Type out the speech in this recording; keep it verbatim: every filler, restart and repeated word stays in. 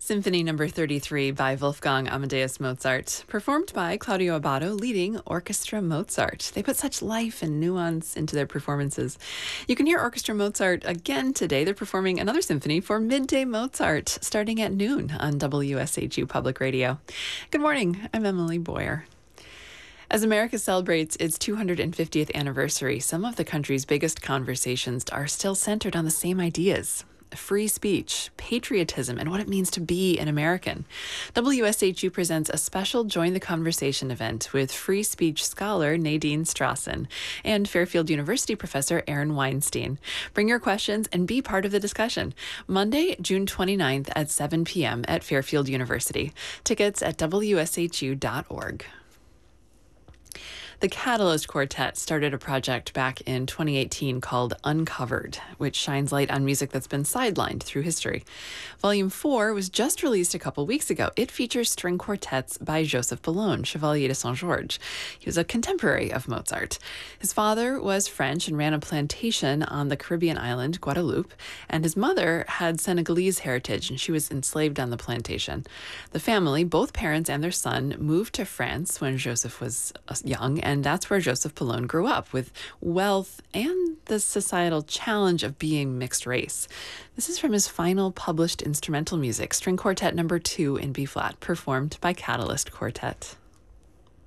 Symphony Number thirty-three by Wolfgang Amadeus Mozart, performed by Claudio Abbado, leading Orchestra Mozart. They put such life and nuance into their performances. You can hear Orchestra Mozart again today. They're performing another symphony for Midday Mozart, starting at noon on W S H U Public Radio. Good morning. I'm Emily Boyer. As America celebrates its two hundred fiftieth anniversary, some of the country's biggest conversations are still centered on the same ideas: free speech, patriotism, and what it means to be an American. W S H U presents a special Join the Conversation event with free speech scholar Nadine Strassen and Fairfield University professor Aaron Weinstein. Bring your questions and be part of the discussion. Monday, June twenty-ninth at seven p.m. at Fairfield University. Tickets at W S H U dot org. The Catalyst Quartet started a project back in twenty eighteen called Uncovered, which shines light on music that's been sidelined through history. Volume four was just released a couple weeks ago. It features string quartets by Joseph Boulogne, Chevalier de Saint-Georges. He was a contemporary of Mozart. His father was French and ran a plantation on the Caribbean island, Guadeloupe, and his mother had Senegalese heritage, and she was enslaved on the plantation. The family, both parents and their son, moved to France when Joseph was young, and that's where Joseph Boulogne grew up, with wealth and the societal challenge of being mixed race. This is from his final published instrumental music, String Quartet Number two in B-flat, performed by Catalyst Quartet.